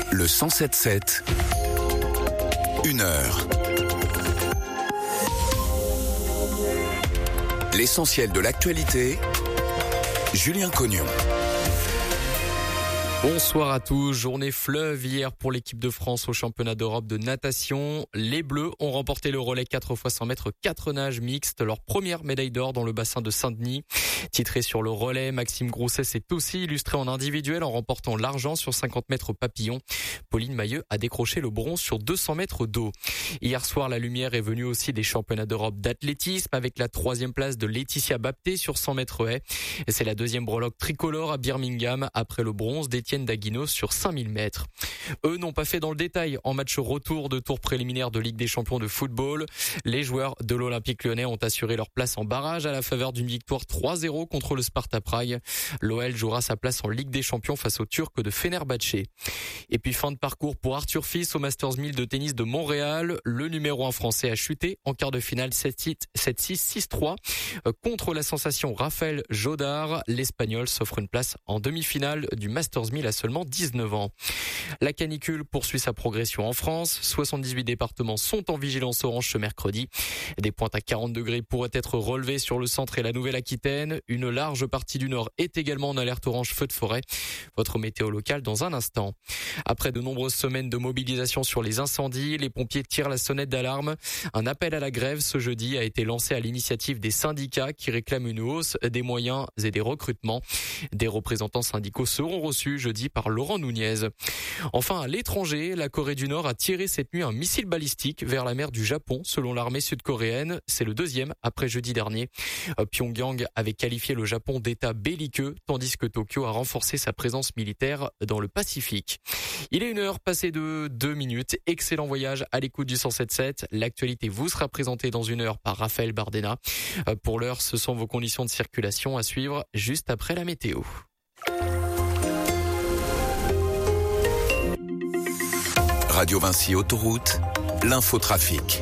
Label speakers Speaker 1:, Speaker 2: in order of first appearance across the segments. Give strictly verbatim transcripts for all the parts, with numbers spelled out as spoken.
Speaker 1: Le cent sept sept, une heure. L'essentiel de l'actualité, Julien Cognon.
Speaker 2: Bonsoir à tous. Journée fleuve hier pour l'équipe de France au championnat d'Europe de natation. Les Bleus ont remporté le relais quatre fois cent mètres quatre nages mixtes, leur première médaille d'or dans le bassin de Saint-Denis. Titré sur le relais, Maxime Grousset s'est aussi illustré en individuel en remportant l'argent sur cinquante mètres papillon. Pauline Mailleux a décroché le bronze sur deux cents mètres d'eau. Hier soir, la lumière est venue aussi des championnats d'Europe d'athlétisme avec la troisième place de Laetitia Bapté sur cent mètres haies. C'est la deuxième breloque tricolore à Birmingham après le bronze d'Étienne Daguinos sur cinq mille mètres. Eux n'ont pas fait dans le détail en match retour de tour préliminaire de Ligue des champions de football. Les joueurs de l'Olympique lyonnais ont assuré leur place en barrage à la faveur d'une victoire trois zéro contre le Sparta Prague. L'O L jouera sa place en Ligue des champions face aux Turcs de Fenerbahçe. Et puis fin de parcours pour Arthur Fils au Masters mille de tennis de Montréal. Le numéro un français a chuté en quart de finale sept six, six trois contre la sensation Raphaël Jodard. L'Espagnol s'offre une place en demi-finale du Masters mille à seulement dix-neuf ans. La canicule poursuit sa progression en France. soixante-dix-huit départements sont en vigilance orange ce mercredi. Des pointes à quarante degrés pourraient être relevées sur le centre et la Nouvelle-Aquitaine. Une large partie du Nord est également en alerte orange feu de forêt. Votre météo locale dans un instant. Après de nombreuses semaines de mobilisation sur les incendies, les pompiers tirent la sonnette d'alarme. Un appel à la grève ce jeudi a été lancé à l'initiative des syndicats qui réclament une hausse des moyens et des recrutements. Des représentants syndicaux seront reçus jeudi par Laurent Nunez. Enfin, à l'étranger, la Corée du Nord a tiré cette nuit un missile balistique vers la mer du Japon, selon l'armée sud-coréenne. C'est le deuxième après jeudi dernier. Pyongyang avait qualifié le Japon d'état belliqueux, tandis que Tokyo a renforcé sa présence militaire dans le Pacifique. Il est une heure passée de deux minutes. Excellent voyage à l'écoute du cent sept sept. L'actualité vous sera présentée dans une heure par Raphaël Bardena. Pour l'heure, ce sont vos conditions de circulation à suivre juste après la météo.
Speaker 1: Radio Vinci Autoroute, l'infotrafic.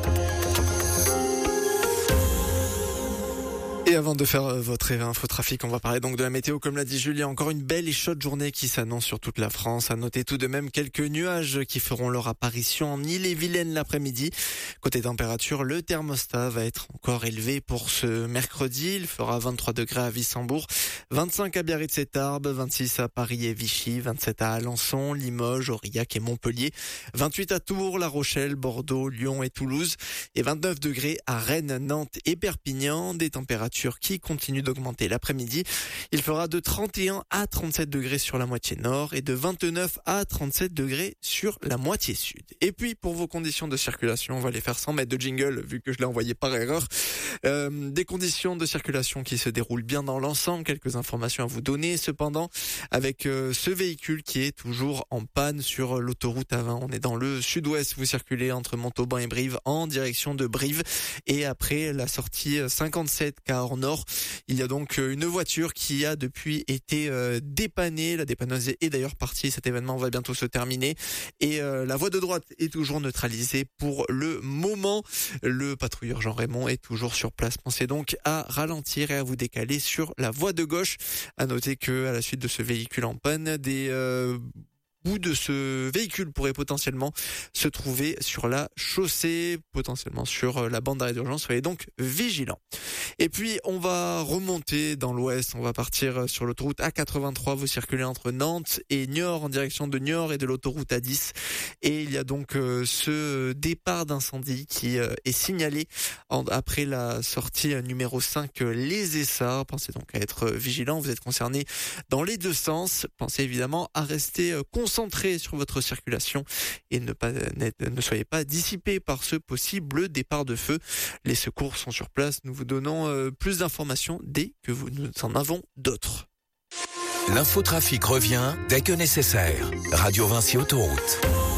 Speaker 3: Et avant de faire votre infotrafic, on va parler donc de la météo. Comme l'a dit Julien, encore une belle et chaude journée qui s'annonce sur toute la France. À noter tout de même quelques nuages qui feront leur apparition en Ille-et-Vilaine l'après-midi. Côté température, le thermostat va être encore élevé pour ce mercredi. Il fera vingt-trois degrés à Wissembourg, vingt-cinq à Biarritz-et-Tarbes, vingt-six à Paris et Vichy, vingt-sept à Alençon, Limoges, Aurillac et Montpellier, vingt-huit à Tours, La Rochelle, Bordeaux, Lyon et Toulouse et vingt-neuf degrés à Rennes, Nantes et Perpignan. Des températures qui continue d'augmenter l'après-midi. Il fera de trente et un à trente-sept degrés sur la moitié nord et de vingt-neuf à trente-sept degrés sur la moitié sud. Et puis, pour vos conditions de circulation, on va les faire sans mettre de jingle, vu que je l'ai envoyé par erreur. Euh, des conditions de circulation qui se déroulent bien dans l'ensemble. Quelques informations à vous donner, cependant, avec euh, ce véhicule qui est toujours en panne sur l'autoroute A vingt. On est dans le sud-ouest. Vous circulez entre Montauban et Brive en direction de Brive. Et après la sortie cinquante-sept Cahors Nord, il y a donc une voiture qui a depuis été euh, dépannée. La dépanneuse est d'ailleurs partie. Cet événement va bientôt se terminer. Et euh, la voie de droite est toujours neutralisée pour le moment. Le patrouilleur Jean Raymond est toujours sur place. Pensez donc à ralentir et à vous décaler sur la voie de gauche. À noter que à la suite de ce véhicule en panne, des euh, bout de ce véhicule pourrait potentiellement se trouver sur la chaussée, potentiellement sur la bande d'arrêt d'urgence. Soyez donc vigilants. Et puis, on va remonter dans l'ouest. On va partir sur l'autoroute A quatre-vingt-trois. Vous circulez entre Nantes et Niort en direction de Niort et de l'autoroute A dix. Et il y a donc euh, ce départ d'incendie qui euh, est signalé en, après la sortie numéro cinq, les Essarts. Pensez donc à être vigilants. Vous êtes concernés dans les deux sens. Pensez évidemment à rester euh, concentré sur votre circulation et ne pas ne soyez pas dissipé par ce possible départ de feu. Les secours sont sur place. Nous vous donnons euh, plus d'informations dès que vous, nous en avons d'autres.
Speaker 1: L'infotrafic revient dès que nécessaire. Radio Vinci Autoroute.